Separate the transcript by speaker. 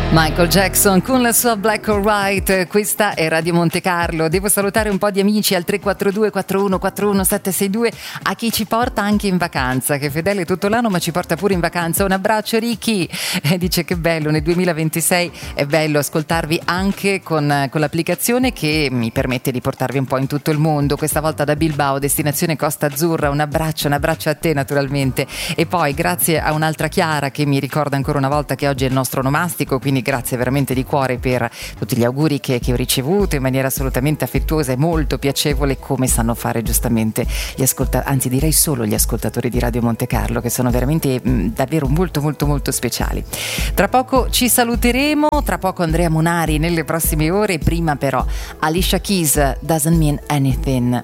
Speaker 1: Michael Jackson con la sua Black or White. Questa è Radio Monte Carlo. Devo salutare un po' di amici al 342 41 41 762, a chi ci porta anche in vacanza, che è fedele tutto l'anno ma ci porta pure in vacanza. Un abbraccio Ricky, dice che bello, nel 2026 è bello ascoltarvi anche con l'applicazione che mi permette di portarvi un po' in tutto il mondo, questa volta da Bilbao, destinazione Costa Azzurra. Un abbraccio a te naturalmente. E poi grazie a un'altra Chiara che mi ricorda ancora una volta che oggi è il nostro onomastico, quindi grazie veramente di cuore per tutti gli auguri che ho ricevuto in maniera assolutamente affettuosa e molto piacevole, come sanno fare giustamente gli anzi direi solo gli ascoltatori di Radio Monte Carlo, che sono veramente davvero molto molto molto speciali. Tra poco ci saluteremo, tra poco Andrea Munari nelle prossime ore, prima però Alicia Keys, Doesn't Mean Anything.